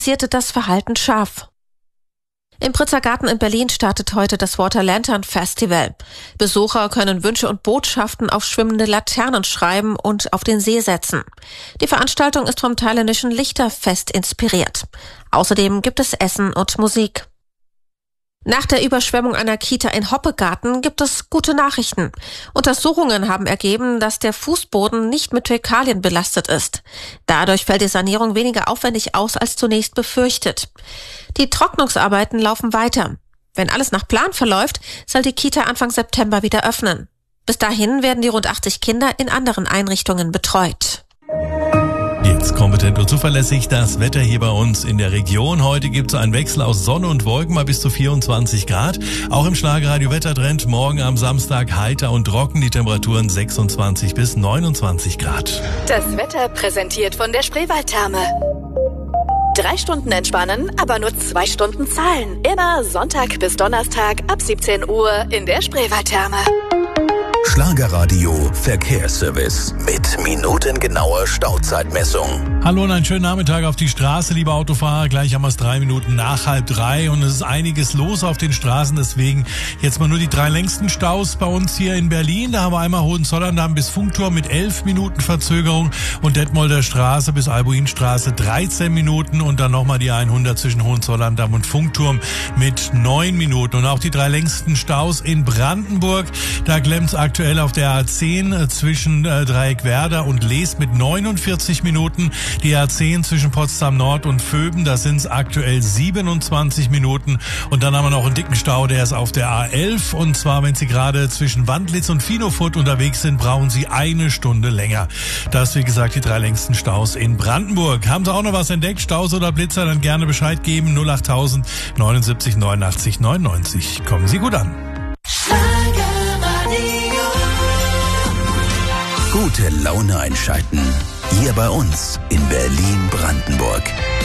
das Verhalten scharf. Im Pritzer Garten in Berlin startet heute das Water Lantern Festival. Besucher können Wünsche und Botschaften auf schwimmende Laternen schreiben und auf den See setzen. Die Veranstaltung ist vom thailändischen Lichterfest inspiriert. Außerdem gibt es Essen und Musik. Nach der Überschwemmung einer Kita in Hoppegarten gibt es gute Nachrichten. Untersuchungen haben ergeben, dass der Fußboden nicht mit Fäkalien belastet ist. Dadurch fällt die Sanierung weniger aufwendig aus als zunächst befürchtet. Die Trocknungsarbeiten laufen weiter. Wenn alles nach Plan verläuft, soll die Kita Anfang September wieder öffnen. Bis dahin werden die rund 80 Kinder in anderen Einrichtungen betreut. Jetzt kompetent und zuverlässig das Wetter hier bei uns in der Region. Heute gibt es einen Wechsel aus Sonne und Wolken, mal bis zu 24 Grad. Auch im Schlagerradio Wettertrend morgen am Samstag heiter und trocken, die Temperaturen 26 bis 29 Grad. Das Wetter präsentiert von der Spreewaldtherme. 3 Stunden entspannen, aber nur 2 Stunden zahlen. Immer Sonntag bis Donnerstag ab 17 Uhr in der Spreewaldtherme. Schlagerradio Verkehrsservice mit minutengenauer Stauzeitmessung. Hallo und einen schönen Nachmittag auf die Straße, liebe Autofahrer. Gleich haben wir es 3 Minuten nach 2:30 und es ist einiges los auf den Straßen. Deswegen jetzt mal nur die 3 längsten Staus bei uns hier in Berlin. Da haben wir einmal Hohenzollern-Damm bis Funkturm mit 11 Minuten Verzögerung und Detmolder Straße bis Albuinstraße 13 Minuten und dann nochmal die 100 zwischen Hohenzollern-Damm und Funkturm mit 9 Minuten. Und auch die 3 längsten Staus in Brandenburg. Da klemmt's aktuell auf der A10 zwischen Dreieckwerder und Lees mit 49 Minuten. Die A10 zwischen Potsdam Nord und Vöben, da sind es aktuell 27 Minuten. Und dann haben wir noch einen dicken Stau, der ist auf der A11. Und zwar, wenn Sie gerade zwischen Wandlitz und Finofurt unterwegs sind, brauchen Sie 1 Stunde länger. Das, wie gesagt, die 3 längsten Staus in Brandenburg. Haben Sie auch noch was entdeckt, Staus oder Blitzer, dann gerne Bescheid geben. 08000 79 89 99. Kommen Sie gut an. Gute Laune einschalten. Hier bei uns in Berlin-Brandenburg.